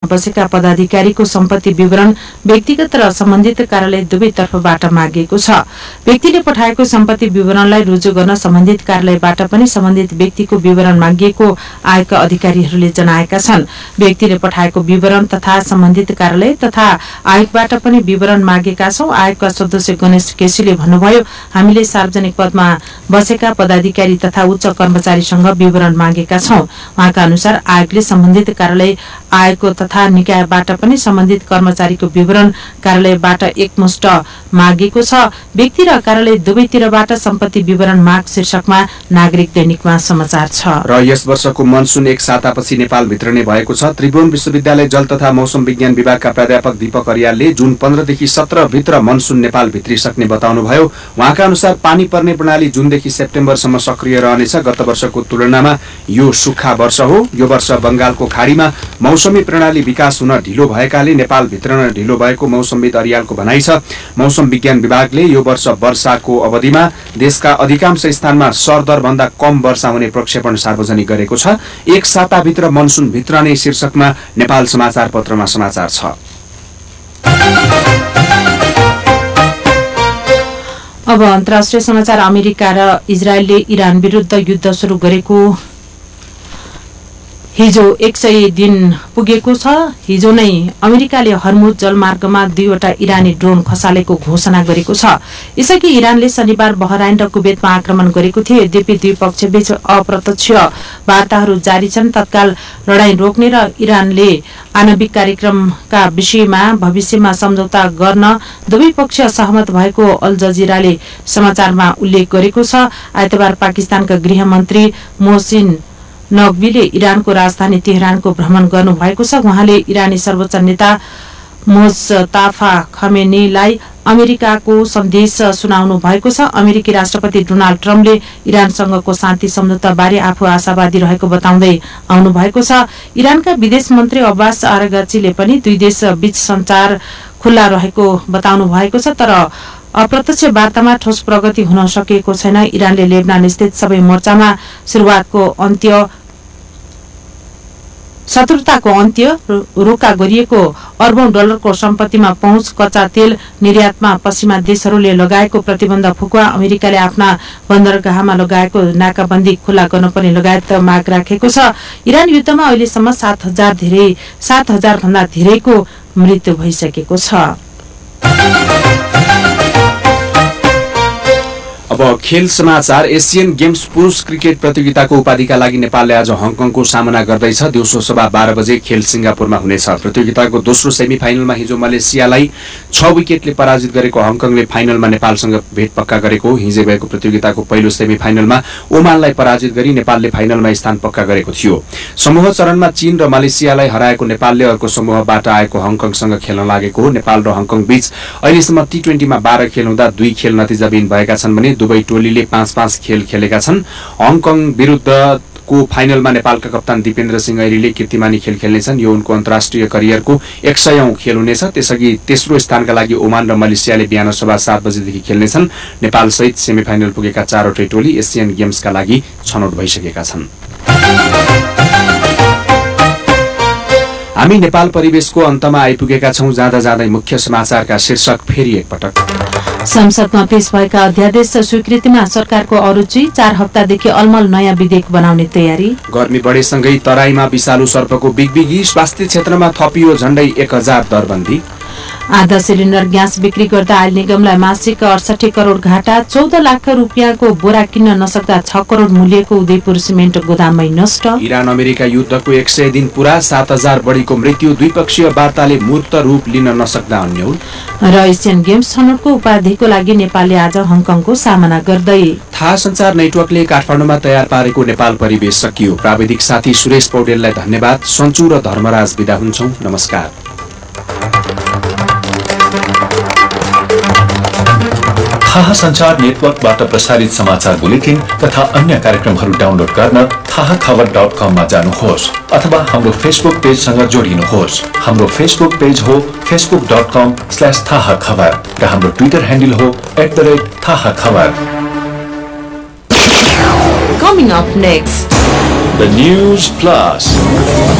बसेका पदाधिकारीको सम्पत्ति विवरण व्यक्तिगत र सम्बन्धित कार्यालय दुवैतर्फबाट मागिएको छ। व्यक्तिले पठाएको सम्पत्ति विवरणलाई रुजु गर्न सम्बन्धित कार्यालयबाट पनि सम्बन्धित व्यक्तिको विवरण मागिएको आयोगका अधिकारीहरूले जनाएका छन्। व्यक्तिले पठाएको विवरण तथा सम्बन्धित कार्यालय तथा आयोगबाट पनि विवरण मागेका छौं। आयोगका सदस्य गणेश केसीले भन्नुभयो, हामीले सार्वजनिक पदमा बसेका पदाधिकारी तथा उच्च कर्मचारीसँग विवरण मागेका छौं। उहाँका अनुसार आयोगले सम्बन्धित कार्यालय आयोगको तथा निकायबाट पनि सम्बन्धित कर्मचारीको विवरण कार्यालयबाट एकमुष्ट मागेको छ। व्यक्ति र कार्यालय दुवैतिरबाट सम्पत्ति विवरण माग शीर्षकमा नागरिक दैनिकमा समाचार छ। र यस वर्षको मनसुन एक सातापछि नेपालभित्र नै भएको छ। त्रिभुवन विश्वविद्यालय जल तथा मौसम विज्ञान विभागका प्राध्यापक दीपक अरियालले जुन 15 देखि 17 भित्र मनसुन नेपाल भित्रिसक्ने बताउनुभयो। उहाँका अनुसार पानी पर्ने प्रणाली जुनदेखि सेप्टेम्बरसम्म सक्रिय रहनेछ। गत वर्षको तुलनामा यो सुक्खा वर्ष हो। यो वर्ष बंगालको खाडीमा मौसमी प्रणाली विकास हुन ढिलो भएकाले नेपालभित्र नै ढिलो भएको मौसमविद अरियालको भनाइ छ। मौसम विज्ञान विभागले यो वर्ष वर्षाको अवधिमा देशका अधिकांश स्थानमा सरदरभन्दा कम वर्षा हुने प्रक्षेपण सार्वजनिक गरेको छ। एक साताभित्र मनसुन भित्र नै शीर्षकमा नेपाल समाचार पत्रमा समाचार छ। अब अन्तर्राष्ट्रिय समाचार। अमेरिका र इजरायलले इरान विरुद्ध युद्ध सुरु गरेको हिजो 100 दिन पुगेको छ। हिजो नै अमेरिकाले हर्मुज जलमार्गमा 2वटा इरानी ड्रोन खसालेको घोषणा गरेको छ। यसअघि इरानले शनिबार बहराइन र कुवेतमा आक्रमण गरेको थियो। यद्यपि दुई पक्षबीच अप्रत्यक्ष वार्ताहरू जारी छन्। तत्काल लडाईँ रोक्ने र इरानले आणविक कार्यक्रमका विषयमा भविष्यमा सम्झौता गर्न दुवै पक्ष सहमत भएको अल जजिराले समाचारमा उल्लेख गरेको छ। आइतबार पाकिस्तानका गृहमन्त्री मोहसिन नकवीले इरानको राजधानी तेहरानको भ्रमण गर्नुभएको छ। उहाँले इरानी सर्वोच्च नेता मुस्तफा खमेनीलाई अमेरिकाको सन्देश सुनाउनु भएको छ। अमेरिकी राष्ट्रपति डोनाल्ड ट्रम्पले इरानसँगको शान्ति सम्झौता बारे आफू आशावादी रहेको बताउँदै आउनु भएको छ। इरानका विदेश मन्त्री अब्बास आरागचीले पनि दुई देश बीच सञ्चार खुल्ला रहेको बताउनु भएको छ। तर अप्रत्यक्ष वार्तामा ठोस प्रगति हुन सकेको छैन। इरानले लेबनान स्थित सबै मोर्चामा शत्रुताको अन्त्य, रोका गरिएको अर्बौं डलरको सम्पत्तिमा पहुँच, कच्चा तेल निर्यातमा पश्चिमा देशहरूले लगाएको प्रतिबन्ध फुकुवा, अमेरिकाले आफ्ना बन्दरगाहमा लगाएको नाकाबन्दी खुल्ला गर्नुपर्ने लगायत माग राखेको छ। इरान युद्धमा अहिलेसम्म 7,000 भन्दा धेरैको मृत्यु भइसकेको छ। अब खेल समाचार। एशियन गेम्स पुरुष क्रिकेट प्रतियोगिताको उपाधिका लागि नेपालले आज हङकङको सामना गर्दैछ। दिउँसो 12:15 बजे खेल सिंगापुरमा हुनेछ। प्रतियोगिताको दोस्रो सेमी फाइनलमा हिजो मलेसियालाई 6 विकेटले पराजित गरेको हङकङले फाइनलमा नेपालसँग भेट पक्का गरेको। हिजो भएको प्रतियोगिताको पहिलो सेमी फाइनलमा ओमानलाई पराजित गरी नेपालले फाइनलमा स्थान पक्का गरेको थियो। समूह चरणमा चीन र मलेसियालाई हराएको नेपालले अर्को समूहबाट आएको हङकङसँग खेल्न लागेको हो। नेपाल र हङकङ बीच अहिलेसम्म T20 मा 12 खेल हुँदा 2 खेल नतिजाबिन भएका छन् भने दुवै टोलीले 5-5 खेल खेलेका छन्। हङकङ विरुद्धको फाइनलमा नेपालका कप्तान दिपेन्द्र सिंह ऐरीले कीर्तिमानी खेल खेल्नेछन्। यो उनको अन्तर्राष्ट्रिय करियरको 100औं खेल हुनेछ। त्यसअघि तेस्रो स्थानका लागि ओमान र मलेसियाले बिहान 7:15 बजेदेखि खेल्नेछन्। नेपालसहित सेमिफाइनल पुगेका 4वटै टोली एसियन गेम्सका लागि छनौट भइसकेका छन्। हामी नेपाल परिवेशको अन्तमा आइपुगेका छौं। जाँदा जाँदै मुख्य समाचारका शीर्षक फेरि एकपटक। संसदमा पेश भएका अध्यादेश स्वीकृतिमा सरकारको अरुचि। 4 हप्तादेखि अलमल नयाँ विधेयक बनाउने तयारी। गर्मी बढेसँगै तराईमा विषालु सर्पको बिगबिगी। स्वास्थ्य क्षेत्रमा थपियो झण्डै 1000 दरबन्दी। आधा सिलिन्डर ग्यास बिक्री गर्दा आयल निगमलाई मासिक 68 करोड़ घाटा। 14 लाख रुपियाँको बोरा किन्न नसक्दा 6 करोड़ मूल्यको उदयपुर सिमेन्ट गोदाममै नष्ट। इरान अमेरिका युद्धको 100 दिन पूरा। 7000 बढीको मृत्यु। द्विपक्षीय वार्ताले मूर्त रूप लिन नसक्दा अन्यल। र एसियन गेम्स छनौटको उपाधिको लागि नेपालले आज हङकङको सामना गर्दै। थाहा सञ्चार नेटवर्कले काठमाडौँमा तयार पारेको नेपाल परिवेश सकियो। प्राविधिक साथी सुरेश पौडेललाई धन्यवाद। सञ्चु र धर्मराज बिदा हुन्छौं। नमस्कार। थाहा सञ्चार नेटवर्कबाट प्रसारित समाचार बुलेटिन तथा अन्य कार्यक्रमहरू डाउनलोड गर्न थाहाखबर.com मा जानुहोस् अथवा हाम्रो फेसबुक पेजसँग जोडिनुहोस्। हाम्रो फेसबुक पेज हो facebook.com/थाहाखबर र हाम्रो ट्विटर ह्यान्डल हो @थाहाखबर। Coming up next, The News Plus.